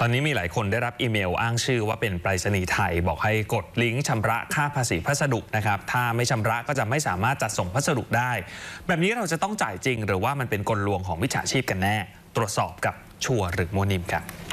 ตอนนี้มีหลายคนได้รับอีเมลอ้างชื่อว่าเป็นไปรษณีย์ไทยบอกให้กดลิงก์ชำระค่าภาษีพัสดุนะครับถ้าไม่ชำระก็จะไม่สามารถจัดส่งพัสดุได้แบบนี้เราจะต้องจ่ายจริงหรือว่ามันเป็นกลลวงของมิจฉาชีพกันแน่ตรวจสอบกับชัวร์หรือโมนิมครับ